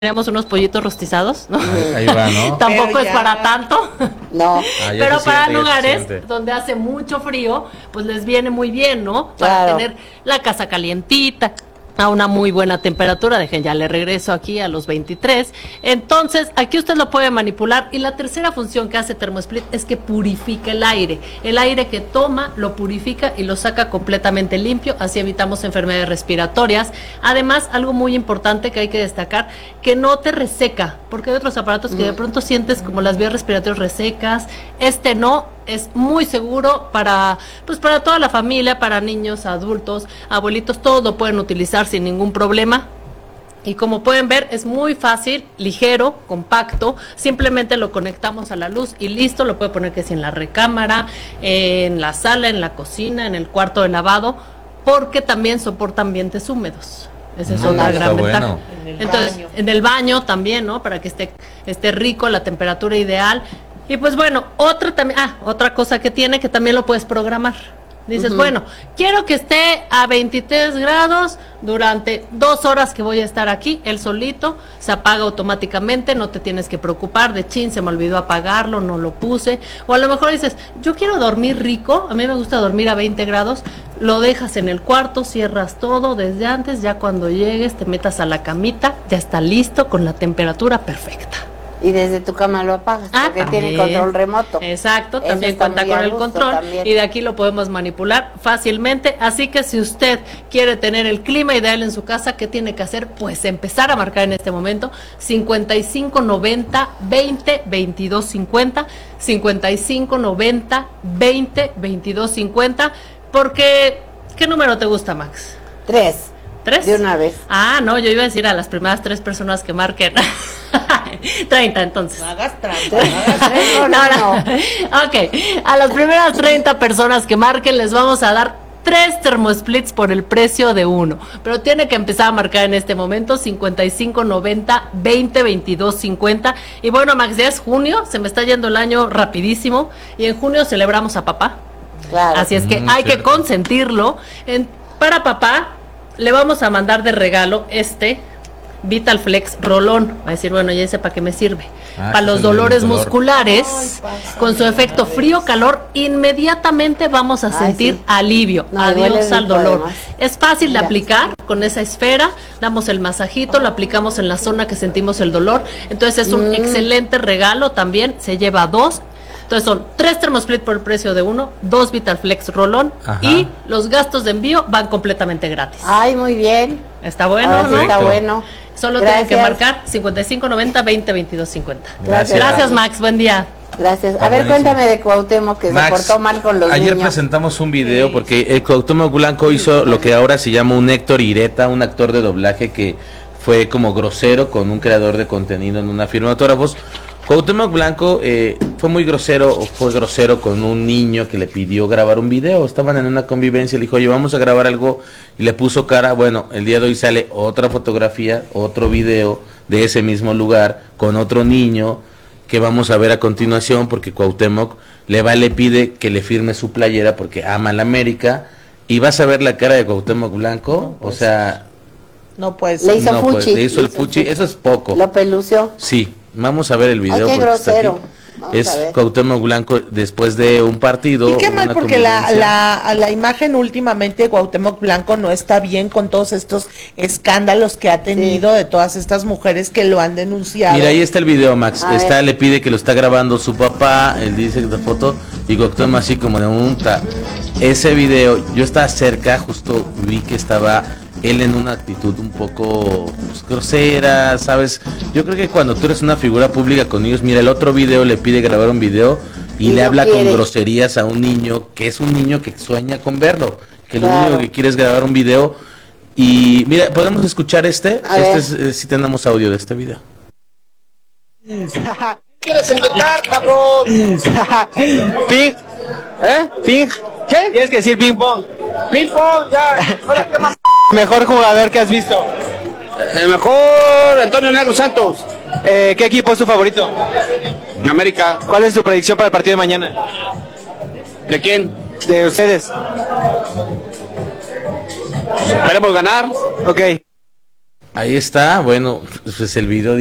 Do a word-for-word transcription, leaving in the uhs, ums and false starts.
tenemos unos pollitos rostizados, ¿no? Ahí va, ¿no? Tampoco Pero es ya... para tanto. No. Ah, pero se para siente, lugares se donde hace mucho frío, pues les viene muy bien, ¿no? Para Claro. tener la casa calientita, a una muy buena temperatura. Dejen, ya le regreso aquí a los veintitrés. Entonces, aquí usted lo puede manipular. Y la tercera función que hace ThermoSplit es que purifica el aire. El aire que toma, lo purifica y lo saca completamente limpio. Así evitamos enfermedades respiratorias. Además, algo muy importante que hay que destacar, que no te reseca, porque hay otros aparatos que de pronto sientes como las vías respiratorias resecas. Este no. Es muy seguro para, pues para toda la familia, para niños, adultos, abuelitos, todos lo pueden utilizar sin ningún problema. Y como pueden ver, es muy fácil, ligero, compacto. Simplemente lo conectamos a la luz y listo. Lo puede poner que si en la recámara, en la sala, en la cocina, en el cuarto de lavado, porque también soporta ambientes húmedos. Esa es Mm, otra está gran ventaja. bueno. En el Entonces, baño. en el baño también, ¿no? Para que esté, esté rico, la temperatura ideal. Y pues bueno, otra también, ah, otra cosa que tiene que también lo puedes programar. Dices, uh-huh. bueno, quiero que esté a veintitrés grados durante dos horas que voy a estar aquí, él solito, se apaga automáticamente, no te tienes que preocupar de chin, se me olvidó apagarlo, no lo puse. O a lo mejor dices, yo quiero dormir rico, a mí me gusta dormir a veinte grados, lo dejas en el cuarto, cierras todo desde antes, ya cuando llegues te metas a la camita, ya está listo con la temperatura perfecta. Y desde tu cama lo apagas, Ah, porque también. tiene control remoto. Exacto, Eso también está cuenta muy con a el gusto control también. y de aquí lo podemos manipular fácilmente. Así que si usted quiere tener el clima ideal en su casa, ¿qué tiene que hacer? Pues empezar a marcar en este momento cincuenta y cinco noventa veinte veintidós cincuenta, cincuenta y cinco noventa veinte veintidós cincuenta, porque ¿qué número te gusta, Max? Tres. ¿Tres? De una vez. Ah, no, yo iba a decir a las primeras tres personas que marquen. treinta, entonces. No hagas trampa, no hagas trampa. No, no, no. Ok, a las primeras treinta personas que marquen les vamos a dar tres ThermoSplits por el precio de uno. Pero tiene que empezar a marcar en este momento cincuenta y cinco noventa veinte veintidós cincuenta. Y bueno, Max, ya es junio, se me está yendo el año rapidísimo. Y en junio celebramos a papá. Claro. Así es que Mm, hay que cierto. consentirlo. En, para papá le vamos a mandar de regalo este Vital Flex Rolón. Va a decir, bueno, ya sé para qué me sirve. Ah, para los el dolores dolor. musculares, Ay, pasa, con su efecto madre. frío-calor, inmediatamente vamos a Ay, sentir sí. alivio. No, duele Adiós al rico, dolor. además. Es fácil de Ya. aplicar con esa esfera. Damos el masajito, lo aplicamos en la zona que sentimos el dolor. Entonces es un Mm. excelente regalo también. Se lleva dos. Entonces son tres ThermoSplit por el precio de uno, dos Vital Flex Rolón. Ajá. Y los gastos de envío van completamente gratis. Ay, muy bien. Está bueno, Ahora sí ¿no? está Perfecto. bueno. Solo tienen que Gracias. marcar cincuenta y cinco noventa veinte veintidós cincuenta. Gracias. Gracias, Max. Buen día. Gracias. Está A ver, buenísimo. cuéntame de Cuauhtémoc, que Max, se portó mal con los ayer niños. presentamos un video porque el Cuauhtémoc Blanco hizo lo que ahora se llama un Héctor Ireta, un actor de doblaje que fue como grosero con un creador de contenido en una firma de autógrafos. Cuauhtémoc Blanco eh, fue muy grosero, o fue grosero con un niño que le pidió grabar un video. Estaban en una convivencia, le dijo, oye, vamos a grabar algo, y le puso cara. Bueno, el día de hoy sale otra fotografía, otro video de ese mismo lugar, con otro niño, que vamos a ver a continuación, porque Cuauhtémoc le va, le pide que le firme su playera, porque ama a la América, y vas a ver la cara de Cuauhtémoc Blanco, o sea... No puede Le ser. hizo no, pues, fuchi. le hizo el Le hizo fuchi, eso es poco. Lo pelució. Sí, vamos a ver el video. Ay, qué porque está grosero. aquí. Vamos Es a ver. Cuauhtémoc Blanco después de un partido. Y qué o mal, una porque la, convivencia. la, la imagen últimamente de Cuauhtémoc Blanco no está bien con todos estos escándalos que ha tenido Sí. de todas estas mujeres que lo han denunciado. Mira, ahí está el video, Max. A Está, ver. le pide que lo está grabando su papá, él dice la foto, y Cuauhtémoc así como de un... ta- Ese video, yo estaba cerca, justo vi que estaba él en una actitud un poco pues, grosera, ¿sabes? Yo creo que cuando tú eres una figura pública con ellos, mira, el otro video le pide grabar un video y, Y le no habla quiere. con groserías a un niño, que es un niño que sueña con verlo, que lo Claro. único que quiere es grabar un video. Y mira, ¿podemos escuchar este? A Este ver. es, eh, si tenemos audio de este video. ¿Quieres inventar, cabrón? Ping. ¿Eh? Ping. ¿Qué? Tienes que decir ping pong. Ping pong, ya. Ahora, ¿qué más? Mejor jugador que has visto. El mejor Antonio Negro Santos. Eh, ¿Qué equipo es tu favorito? América. ¿Cuál es tu predicción para el partido de mañana? ¿De quién? De ustedes. Esperemos ganar. Ok. Ahí está, bueno, pues el video